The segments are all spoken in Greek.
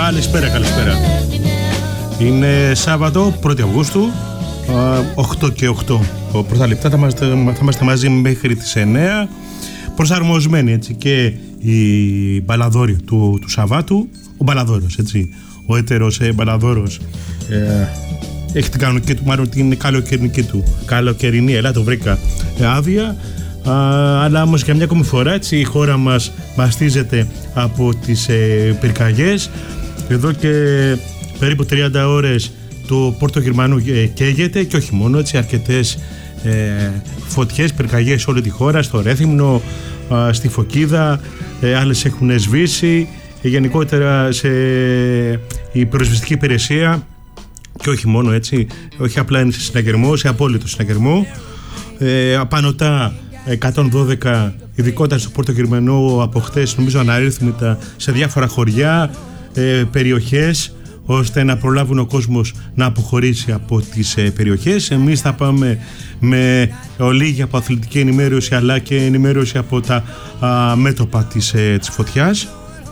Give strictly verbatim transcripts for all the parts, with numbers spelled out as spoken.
Καλησπέρα, καλησπέρα. Είναι Σάββατο, πρώτη Αυγούστου, οκτώ και οκτώ. Πρώτα λεπτά θα είμαστε, θα είμαστε μαζί μέχρι τις εννέα. Προσαρμοσμένοι έτσι και οι μπαλαδόροι του, του Σαββάτου. Ο μπαλαδόρος, έτσι. Ο έτερος ε, μπαλαδόρος ε, έχει την κανονική του, μάλλον την καλοκαιρινή του. Καλοκαιρινή, ελά, το βρήκα ε, άδεια. Α, αλλά όμως για μια ακόμη φορά έτσι, η χώρα μας μαστίζεται από τις ε, πυρκαγιές. Εδώ και περίπου τριάντα ώρες το Πόρτο Γερμανού ε, καίγεται και όχι μόνο, έτσι, αρκετές ε, φωτιές, πυρκαγιές σε όλη τη χώρα, στο Ρέθυμνο, ε, στη Φωκίδα, ε, άλλες έχουν σβήσει, ε, γενικότερα σε η πυροσβεστική υπηρεσία και όχι μόνο, έτσι, όχι απλά είναι σε συναγερμό, σε απόλυτο συναγερμό. Ε, απανωτά εκατόν δώδεκα, ειδικότερα στο Πόρτο Γερμανό από χτες, νομίζω αναρρύθμιτα σε διάφορα χωριά, ε, περιοχές, ώστε να προλάβουν ο κόσμος να αποχωρήσει από τις ε, περιοχές. Εμείς θα πάμε με ολίγη από αθλητική ενημέρωση, αλλά και ενημέρωση από τα α, μέτωπα της, ε, της φωτιάς.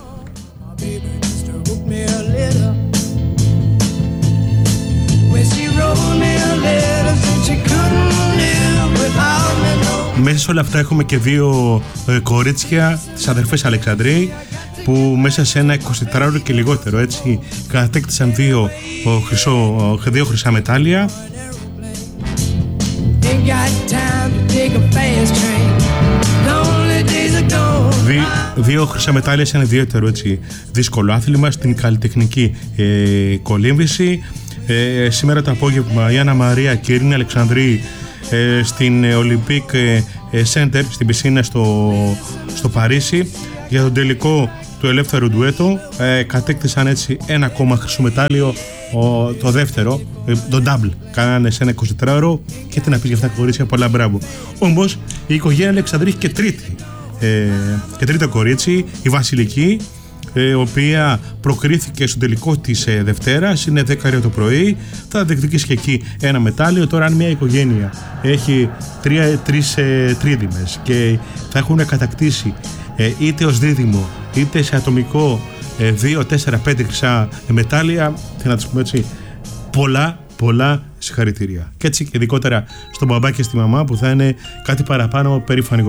Μέσα σε όλα αυτά έχουμε και δύο ε, κορίτσια, τις αδερφές Αλεξανδρέη, που μέσα σε ένα εικοσιτετράωρο και λιγότερο, έτσι, κατέκτησαν δύο, ο, χρυσό, ο, δύο χρυσά μετάλλια. Δι, δύο χρυσά μετάλλια σε ένα ιδιαίτερο, έτσι, δύσκολο άθλημα, στην καλλιτεχνική ε, κολύμβηση. Ε, σήμερα το απόγευμα η Άννα Μαρία και η Ειρήνη Αλεξανδρή ε, στην Olympic ε, Center, στην πισίνα στο, στο Παρίσι, για τον τελικό του ελεύθερου ντουέτο. Ε, κατέκτησαν έτσι ένα ακόμα χρυσό μετάλλιο, ο, το δεύτερο, ε, το double, κάνανε σε ένα εικοσιτετράωρο, και τι να πεις για αυτά τα κορίτσια, πολλά μπράβο. Όμως η οικογένεια Αλεξανδρή έχει και τρίτη, ε, και τρίτο κορίτσι, η Βασιλική, η ε, οποία προκρίθηκε στο τελικό της ε, Δευτέρας, είναι δέκα το πρωί, θα διεκδικήσει και εκεί ένα μετάλλιο. Τώρα αν μια οικογένεια έχει τρία, τρεις ε, τρίδημες και θα έχουν κατακτήσει ε, είτε ως δίδυμο είτε σε ατομικό ε, δύο, τέσσερα, πέντε χρυσά ε, μετάλλια, θέλω να τους πούμε έτσι, πολλά πολλά συγχαρητήρια. Και έτσι και ειδικότερα στον μπαμπά και στη μαμά, που θα είναι κάτι παραπάνω περήφανοι.